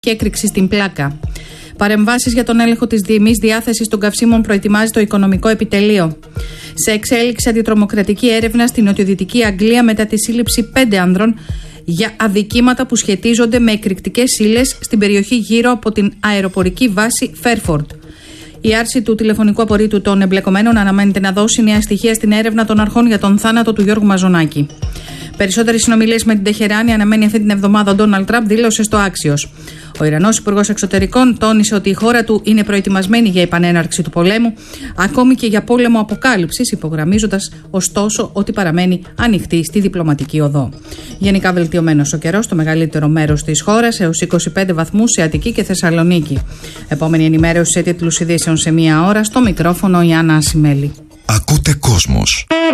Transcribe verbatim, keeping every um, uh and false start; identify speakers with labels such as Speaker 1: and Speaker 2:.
Speaker 1: και έκρηξη στην πλάκα. Παρεμβάσεις για τον έλεγχο της διημής διάθεσης των καυσίμων προετοιμάζει το Οικονομικό Επιτελείο. Σε εξέλιξη αντιτρομοκρατική έρευνα στην νοτιοδυτική Αγγλία μετά τη σύλληψη πέντε άνδρων για αδικήματα που σχετίζονται με εκρηκτικές ύλες στην περιοχή γύρω από την αεροπορική βάση Φέρφορντ. Η άρση του τηλεφωνικού απορρίτου των εμπλεκομένων αναμένεται να δώσει νέα στοιχεία στην έρευνα των αρχών για τον θάνατο του Γιώργου Μαζονάκη. Περισσότερες συνομιλίες με την Τεχεράνη αναμένει αυτή την εβδομάδα ο Ντόναλντ Τραμπ, δήλωσε στο Άξιος. Ο Ιρανός Υπουργός Εξωτερικών τόνισε ότι η χώρα του είναι προετοιμασμένη για επανέναρξη του πολέμου, ακόμη και για πόλεμο αποκάλυψης, υπογραμμίζοντας ωστόσο ότι παραμένει ανοιχτή στη διπλωματική οδό. Γενικά βελτιωμένος ο καιρός στο μεγαλύτερο μέρος της χώρας, έως είκοσι πέντε βαθμούς σε Αττική και Θεσσαλονίκη. Επόμενη ενημέρωση σε τίτλους ειδήσεων σε μία ώρα, στο μικρόφωνο η Άννα Ασημέλη.
Speaker 2: Ακούτε Κόσμος.